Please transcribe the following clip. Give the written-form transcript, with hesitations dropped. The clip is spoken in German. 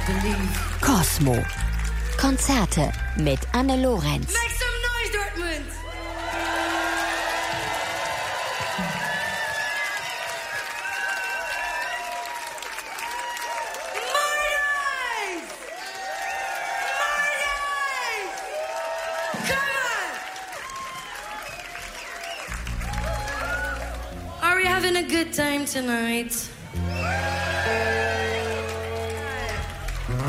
Cosmo. Konzerte mit Anne Lorenz. Make some noise, Dortmund! Are we having a good time tonight?